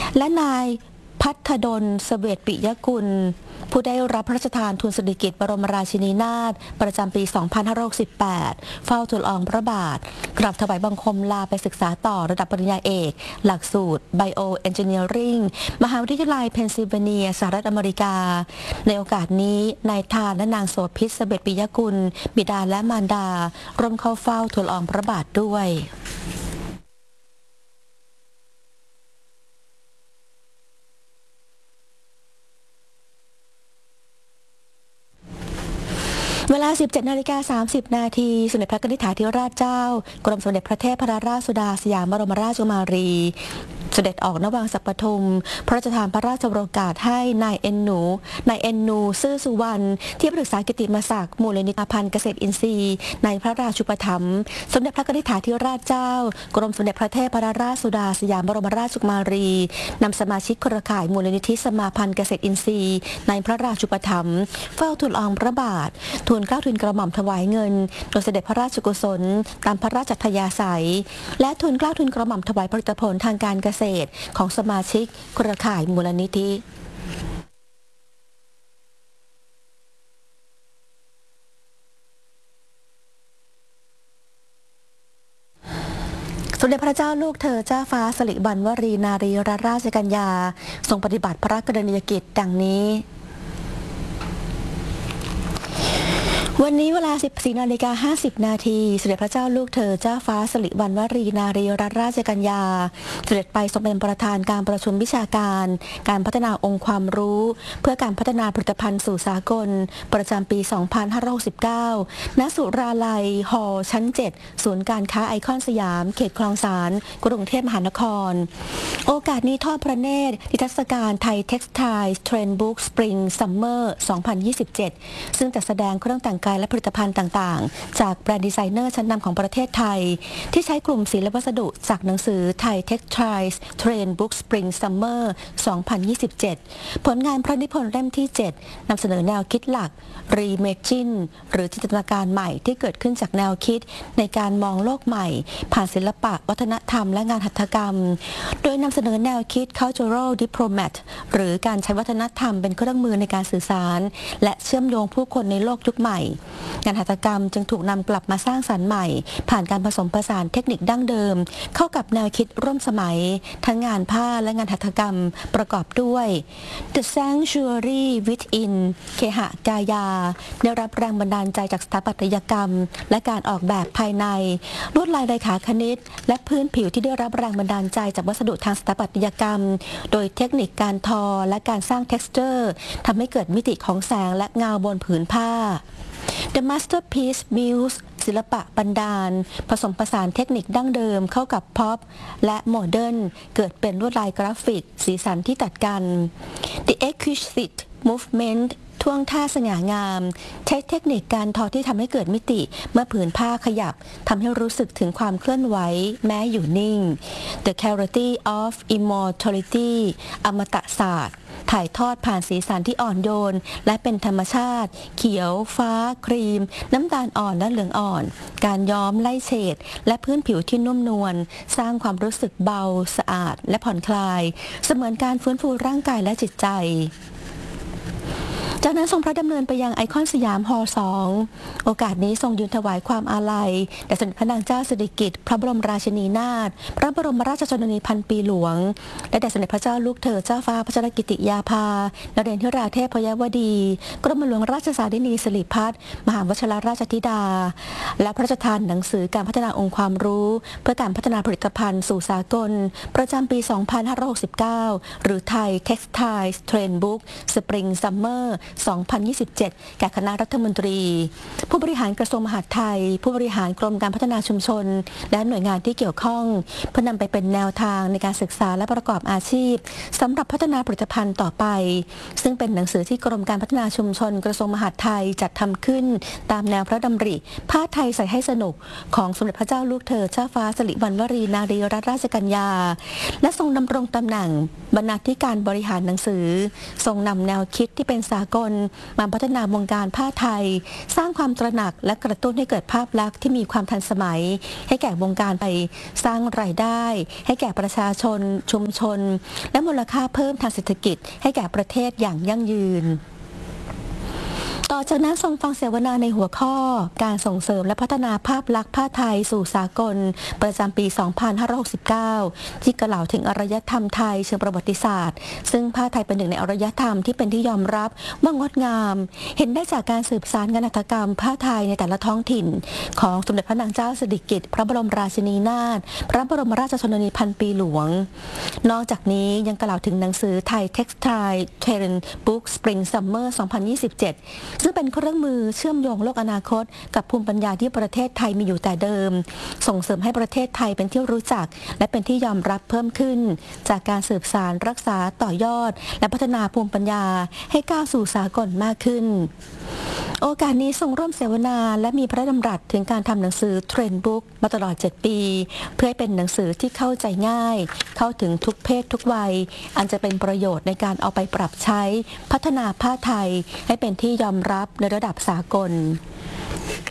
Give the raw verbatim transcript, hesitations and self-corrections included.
และนายพัฒดลเสเวตปิยกุลผู้ได้รับพระราชทานทุนสิริกิติ์บรมราชินีนาถประจำปี สองพันห้าร้อยหกสิบแปด เฝ้าทูลละอองพระบาทกราบถวายบังคมลาไปศึกษาต่อระดับปริญญาเอกหลักสูตร Bioengineering มหาวิทยาลัยเพนซิลเวเนียสหรัฐอเมริกาในโอกาสนี้นายทานและนางโสภิต เสเวตปิยกุลบิดาและมารดาร่วมเข้าเฝ้าทูลละอองพระบาทด้วยเวลา สิบเจ็ดนาฬิกาสามสิบนาทีสมเด็จพระนิธิธิราชเจ้ากรมสมเด็จพระเทพรัตนราชสุดาสยามบรมราชกุมารีเสด็จออกณวังสัปทุมพระราชทานพระราชโองการให้นายเอ็นหนูนายเอ็นนูซื่อสุวรรณที่ปรึกษากิตติมศักดิ์มูลนิธิพันธ์เกษตรอินทรีย์ในพระราชูปถัมภ์สมเด็จพระนิธิธิราชเจ้ากรมสมเด็จพระเทพรัตนราชสุดาสยามบรมราชกุมารีนำสมาชิกเครือข่ายมูลนิธิสมาพันธ์เกษตรอินทรีย์ในพระราชูปถัมภ์เฝ้าทูลละอองพระบาททูลเกล้าทูลกระหม่อมถวายเงินโดยเสด็จพระราชกุศลตามพระราชอัธยาศัยและทูลเกล้าทูลกระหม่อมถวายผลิตผลทางการเกษตรของสมาชิกเครือข่ายมูลนิธิสมเด็จพระเจ้าลูกเธอเจ้าฟ้าสิริวัณวรีนารีรัตนราชกัญญาทรงปฏิบัติพระกรณียกิจดังนี้วันนี้เวลา สิบสี่นาฬิกาห้าสิบนาทีสมเด็จพระเจ้าลูกเธอเจ้าฟ้าสิริวัณวรีนารีรัตนราชกัญญาเสด็จไปทรงเป็นประธานการประชุมวิชาการการพัฒนาองค์ความรู้เพื่อการพัฒนาผลิตภัณฑ์สู่สากลประจำปี สองพันห้าร้อยหกสิบเก้า ณ สุราลัยฮอลล์ชั้น เจ็ด ศูนย์การค้าไอคอนสยามเขตคลองสานกรุงเทพมหานครโอกาสนี้ทอดพระเนตรนิทรรศการไทยเท็กซ์ไทล์เทรนด์บุ๊กสปริงซัมเมอร์ สองพันยี่สิบเจ็ด ซึ่งจัดแสดงเครื่องแต่งกายและผลิตภัณฑ์ต่างๆจากแบรนด์ดีไซเนอร์ชั้นนำของประเทศไทยที่ใช้กลุ่มศิลปวัสดุจากหนังสือไทยเท็กซ์ไทล์เทรนด์บุ๊กสปริงซัมเมอร์ สองพันยี่สิบเจ็ด ผลงานพระนิพนธ์เล่มที่ เจ็ดนำเสนอแนวคิดหลัก Reimagine หรือจินตนาการใหม่ที่เกิดขึ้นจากแนวคิดในการมองโลกใหม่ผ่านศิลปะวัฒนธรรมและงานหัตถกรรมโดยนำเสนอแนวคิด Cultural Diplomat หรือการใช้วัฒนธรรมเป็นเครื่องมือในการสื่อสารและเชื่อมโยงผู้คนในโลกยุคใหม่งานหัตถกรรมจึงถูกนำกลับมาสร้างสรรค์ใหม่ผ่านการผสมผสานเทคนิคดั้งเดิมเข้ากับแนวคิดร่วมสมัยทั้งงานผ้าและงานหัตถกรรมประกอบด้วย The Sanctuary Within เคหะกายาได้รับแรงบันดาลใจจากสถาปัตยกรรมและการออกแบบภายในลวดลายเรขาคณิตและพื้นผิวที่ได้รับแรงบันดาลใจจากวัสดุทางสถาปัตยกรรมโดยเทคนิคการทอและการสร้าง texture ทำให้เกิดมิติของแสงและเงาบนผืนผ้าThe Masterpiece Muse ศิลปะบันดาลผสมผสานเทคนิคดั้งเดิมเข้ากับพ็อปและโมเดิร์นเกิดเป็นลวดลายกราฟิกสีสันที่ตัดกัน The Exquisite Movement ท่วงท่าสง่างามใช้เทคนิคการทอที่ทำให้เกิดมิติเมื่อผืนผ้าขยับทำให้รู้สึกถึงความเคลื่อนไหวแม้อยู่นิ่ง The Clarity of Immortality อมตะศาสตร์ถ่ายทอดผ่านสีสันที่อ่อนโยนและเป็นธรรมชาติเขียวฟ้าครีมน้ำตาลอ่อนและเหลืองอ่อนการย้อมไล่เฉดและพื้นผิวที่นุ่มนวลสร้างความรู้สึกเบาสะอาดและผ่อนคลายเสมือนการฟื้นฟูร่างกายและจิตใจจากนั้นทรงพระดำเนินไปยังไอคอนสยามฮอลล์สองโอกาสนี้ทรงยืนถวายความอาลัยแด่สมเด็จพระนางเจ้าสิริกิติ์พระบรมราชินีนาถพระบรมราชชนนีพันปีหลวงและแด่สมเด็จพระเจ้าลูกเธอเจ้าฟ้าพัชรกิติยาภานเรนทิราเทพยวดีกรมหลวงราชสารินีสิริพัฒน์มหาวชิรราชธิดาและพระราชทานหนังสือการพัฒนาองค์ความรู้เพื่อการพัฒนาผลิตภัณฑ์สู่สากลประจำปี สองพันห้าร้อยหกสิบเก้า หรือไทย Textile Trend Book Spring Summerสองพันยี่สิบเจ็ด แก่คณะรัฐมนตรีผู้บริหารกระทรวงมหาดไทยผู้บริหารกรมการพัฒนาชุมชนและหน่วยงานที่เกี่ยวข้องเพื่อนำไปเป็นแนวทางในการศึกษาและประกอบอาชีพสำหรับพัฒนาผลิตภัณฑ์ต่อไปซึ่งเป็นหนังสือที่กรมการพัฒนาชุมชนกระทรวงมหาดไทยจัดทำขึ้นตามแนวพระดำริผ้าไทยใส่ให้สนุกของสมเด็จพระเจ้าลูกเธอเจ้าฟ้าสิริวัณวรีนารีรัตนราชกัญญาและทรงดำรงตำแหน่งบรรณาธิการบริหารหนังสือทรงนำแนวคิดที่เป็นสากลมาพัฒนาวงการผ้าไทยสร้างความตระหนักและกระตุ้นให้เกิดภาพลักษณ์ที่มีความทันสมัยให้แก่วงการไปสร้างรายได้ให้แก่ประชาชนชุมชนและมูลค่าเพิ่มทางเศรษฐกิจให้แก่ประเทศอย่างยั่งยืนต่อจากนั้นทรงฟังเสวนาในหัวข้อการส่งเสริมและพัฒนาภาพลักษณ์ผ้าไทยสู่สากลประจำปี สองพันห้าร้อยหกสิบเก้า ที่กล่าวถึงอารยธรรมไทยเชิงประวัติศาสตร์ซึ่งผ้าไทยเป็นหนึ่งในอารยธรรมที่เป็นที่ยอมรับว่างดงามเห็นได้จากการสืบสานงานหัตถกรรมผ้าไทยในแต่ละท้องถิ่นของสมเด็จพระนางเจ้าสิริกิติ์พระบรมราชินีนาถพระบรมราชชนนีพันปีหลวงนอกจากนี้ยังกล่าวถึงหนังสือไทย Textile Trend Book Spring Summer สองพันยี่สิบเจ็ดซึ่งเป็นเครื่องมือเชื่อมโยงโลกอนาคตกับภูมิปัญญาที่ประเทศไทยมีอยู่แต่เดิมส่งเสริมให้ประเทศไทยเป็นที่รู้จักและเป็นที่ยอมรับเพิ่มขึ้นจากการสืบสานรักษาต่อยอดและพัฒนาภูมิปัญญาให้ก้าวสู่สากลมากขึ้นโอกาสนี้ทรงร่วมเสวนาและมีพระดำรัสถึงการทำหนังสือเทรนด์บุ๊กมาตลอดเจ็ดปีเพื่อให้เป็นหนังสือที่เข้าใจง่ายเข้าถึงทุกเพศทุกวัยอันจะเป็นประโยชน์ในการเอาไปปรับใช้พัฒนาผ้าไทยให้เป็นที่ยอมรับในระดับสากล